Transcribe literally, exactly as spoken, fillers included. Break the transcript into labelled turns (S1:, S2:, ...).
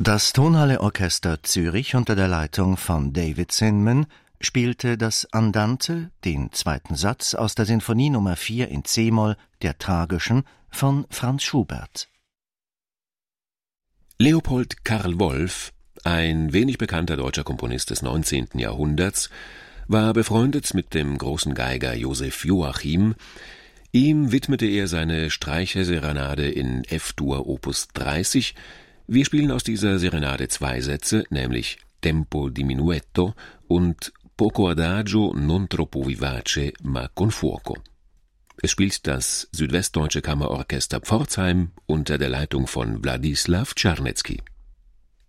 S1: Das Tonhalle-Orchester Zürich unter der Leitung von David Zinman spielte das Andante, den zweiten Satz aus der Sinfonie Nummer vier in C-Moll, der Tragischen, von Franz Schubert.
S2: Leopold Karl Wolff, ein wenig bekannter deutscher Komponist des neunzehnten Jahrhunderts, war befreundet mit dem großen Geiger Joseph Joachim. Ihm widmete er seine Streicherserenade in F-Dur Opus dreißig. Wir spielen aus dieser Serenade zwei Sätze, nämlich Tempo diminuetto und Poco adagio non troppo vivace ma con fuoco. Es spielt das Südwestdeutsche Kammerorchester Pforzheim unter der Leitung von Wladislaw Czarnecki.